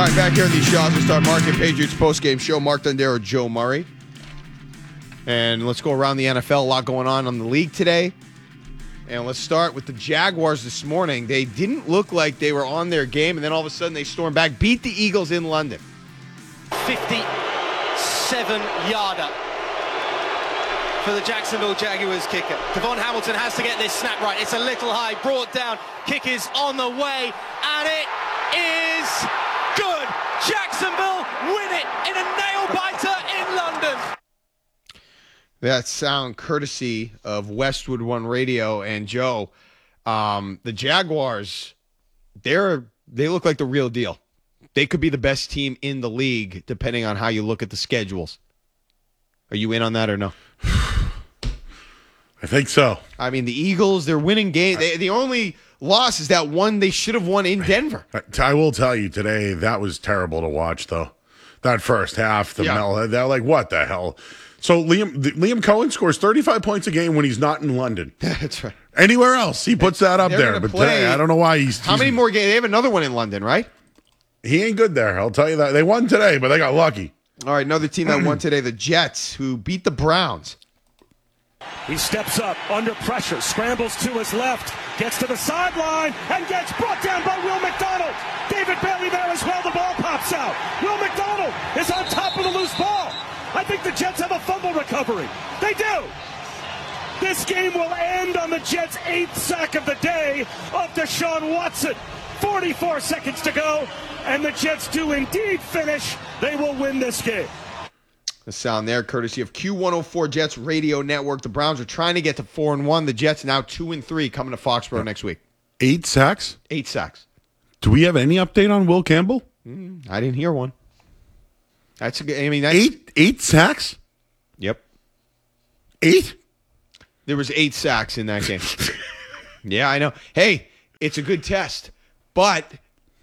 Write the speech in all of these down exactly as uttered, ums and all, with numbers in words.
All right, back here on the Shaw's and Star Market Patriots postgame show. Mark Dondero, Joe Murray. And let's go around the N F L. A lot going on on the league today. And let's start with the Jaguars this morning. They didn't look like they were on their game, and then all of a sudden they stormed back, beat the Eagles in London. fifty-seven-yarder for the Jacksonville Jaguars kicker. Devon Hamilton has to get this snap right. It's a little high, brought down. Kick is on the way, and it is good. Jacksonville win it in a nail-biter in London. That sound courtesy of Westwood One Radio. And Joe, um, the Jaguars, they're they look like the real deal. They could be the best team in the league, depending on how you look at the schedules. Are you in on that or no? I think so. I mean, the Eagles, they're winning games. They, the only loss is that one they should have won in Denver. I will tell you today, that was terrible to watch, though. That first half, the Yeah. Mel, they're like, what the hell? So Liam the, Liam Cohen scores thirty-five points a game when he's not in London. That's right. Anywhere else, he puts that up They're there. gonna But play- today, I don't know why he's. How he's- many more games? They have another one in London, right? He ain't good there. I'll tell you that. They won today, but they got lucky. All right, another team that won today, the Jets, who beat the Browns. He steps up under pressure, scrambles to his left, gets to the sideline, and gets brought down by Will McDonald. David Bailey there as well. The ball pops out. Will McDonald is on top of the loose ball. I think the Jets have a fumble recovery. They do. This game will end on the Jets' eighth sack of the day of Deshaun Watson. forty-four seconds to go, and the Jets do indeed finish. They will win this game. The sound there, courtesy of Q one oh four Jets Radio Network. The Browns are trying to get to four and one. The Jets now two and three, coming to Foxborough next week. Eight sacks? Eight sacks. Do we have any update on Will Campbell? Mm, I didn't hear one. That's a good. I mean, that's, Eight eight sacks? Yep. Eight? There was eight sacks in that game. Yeah, I know. Hey, it's a good test, but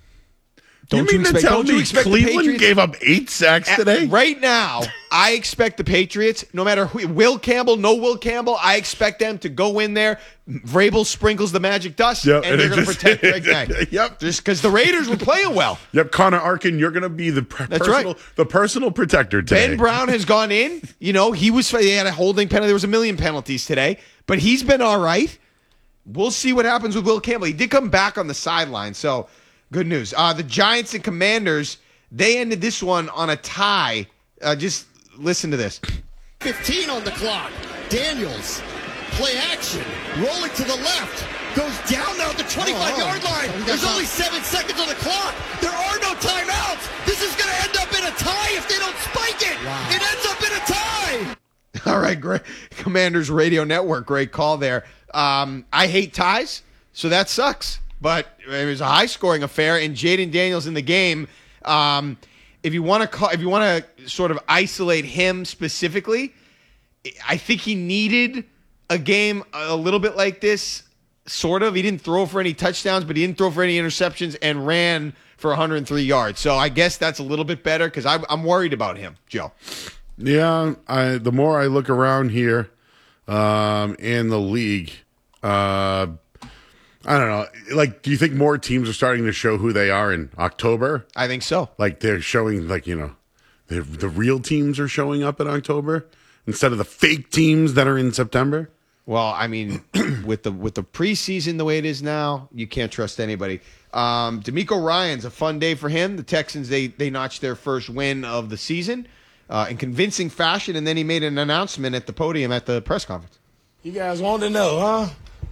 don't you mean expect, to tell don't you me expect the Cleveland Patriots- gave up eight sacks At- today? Right now, I expect the Patriots, no matter who, Will Campbell, no Will Campbell, I expect them to go in there. Vrabel sprinkles the magic dust, Yep, and and they're it going to just- protect Greg Knight. Yep. Just because the Raiders were playing well. Yep, Connor Arkin, you're going to be the per- That's personal right. the personal protector today. Ben Brown has gone in. You know, he was he had a holding penalty. There was a million penalties today, but he's been all right. We'll see what happens with Will Campbell. He did come back on the sideline, so good news. Uh, the Giants and Commanders, they ended this one on a tie. Uh, just listen to this. fifteen on the clock. Daniels, play action, rolling to the left, goes down now at the twenty-five-yard line. There's only seven seconds on the clock. There are no timeouts. This is going to end up in a tie if they don't spike it. It ends up in a tie. All right, great. Commanders Radio Network, great call there. Um, I hate ties, so that sucks. But it was a high-scoring affair, and Jaden Daniels in the game. Um, if you want to call, if you want to sort of isolate him specifically, I think he needed a game a little bit like this. Sort of. He didn't throw for any touchdowns, but he didn't throw for any interceptions and ran for one hundred three yards. So I guess that's a little bit better because I'm worried about him, Joe. Yeah, I the more I look around here um, in the league, uh, I don't know. Like, do you think more teams are starting to show who they are in October? I think so. Like they're showing, like, you know, the the real teams are showing up in October instead of the fake teams that are in September. Well, I mean, with the with the preseason the way it is now, you can't trust anybody. Um, D'Amico Ryan's a fun day for him. The Texans, they they notched their first win of the season uh, in convincing fashion, and then he made an announcement at the podium at the press conference. You guys want to know, huh?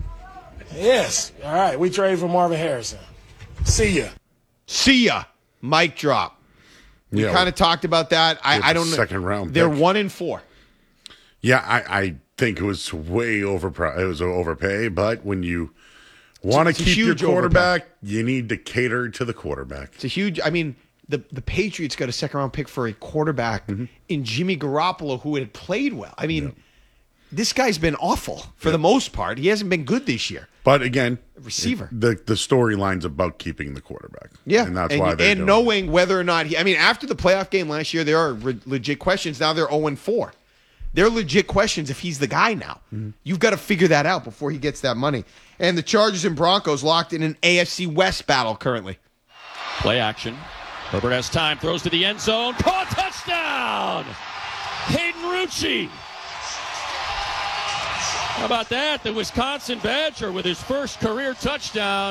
Yes. All right, we trade for Marvin Harrison. See ya. See ya. Mic drop. We Yeah, kind of talked about that. I, I don't know. second round They're pick. one and four. Yeah, I, I think it was way over. It was an overpay, but when you want to It's a keep your huge quarterback, you need to cater to the quarterback. It's a huge. I mean, the the Patriots got a second round pick for a quarterback Mm-hmm. in Jimmy Garoppolo who had played well. I mean, this guy's been awful for the most part. He hasn't been good this year. But again, Receiver. it- the the storyline's about keeping the quarterback. Yeah, and that's and, why they're and doing knowing whether or not he. I mean, after the playoff game last year, there are re- legit questions. Now they're zero and four. They're legit questions if he's the guy now. Mm-hmm. You've got to figure that out before he gets that money. And the Chargers and Broncos locked in an A F C West battle currently. Play action. Herbert has time, throws to the end zone. Caught, touchdown! Hayden Rucci. How about that? The Wisconsin Badger with his first career touchdown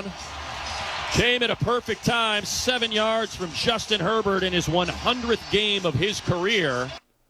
came at a perfect time. Seven yards from Justin Herbert in his one hundredth game of his career.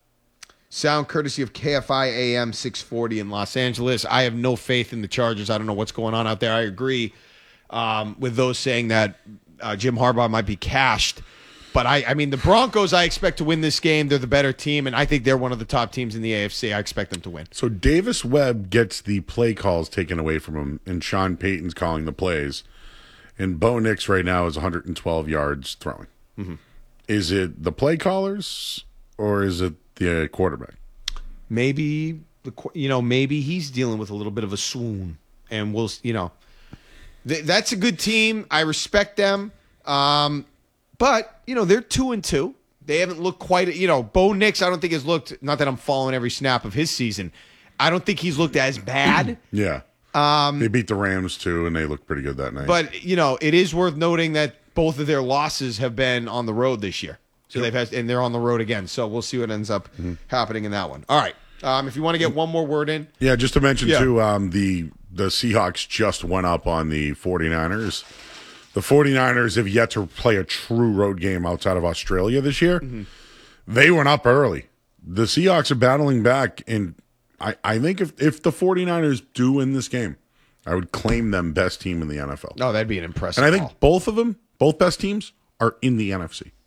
Sound courtesy of K F I A M six forty in Los Angeles. I have no faith in the Chargers. I don't know what's going on out there. I agree um, with those saying that uh, Jim Harbaugh might be cashed. But, I, I mean, the Broncos, I expect to win this game. They're the better team, and I think they're one of the top teams in the A F C. I expect them to win. So Davis Webb gets the play calls taken away from him, and Sean Payton's calling the plays. And Bo Nix right now is one hundred twelve yards throwing. Mm-hmm. Is it the play callers or is it the quarterback? Maybe, the you know, maybe he's dealing with a little bit of a swoon, and we'll, you know. Th- that's a good team. I respect them. Um But, you know, they're two and two. They haven't looked quite, you know, Bo Nix, I don't think has looked, not that I'm following every snap of his season. I don't think he's looked as bad. Yeah. Um, they beat the Rams, too, and they looked pretty good that night. But, you know, it is worth noting that both of their losses have been on the road this year. So yep. they've had, and they're on the road again. So we'll see what ends up mm-hmm. happening in that one. All right. Um, if you want to get one more word in. Yeah, just to mention, yeah. too, um, the, the Seahawks just went up on the 49ers. The 49ers have yet to play a true road game outside of Australia this year. Mm-hmm. They went up early. The Seahawks are battling back, and I, I think if, if the 49ers do win this game, I would claim them best team in the N F L. Oh, that'd be an impressive And I think ball. both of them, both best teams, are in the N F C.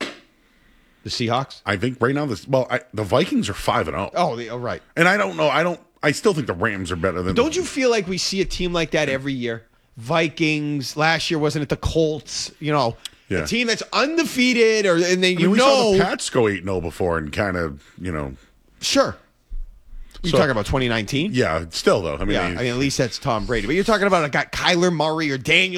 The Seahawks? I think right now, this well, I, the Vikings are five and oh. Oh, the, oh, right. And I don't know. I don't. I still think the Rams are better than Don't you feel like we see a team like that every year? Vikings, last year, wasn't it the Colts? You know, yeah. a team that's undefeated, or and then you I mean, we know. saw the Pats go eight and oh before and kind of, you know. Sure. You're so, talking about twenty nineteen? Yeah, still, though. I mean, yeah, I mean, at least that's Tom Brady. But you're talking about a guy, Kyler Murray or Daniel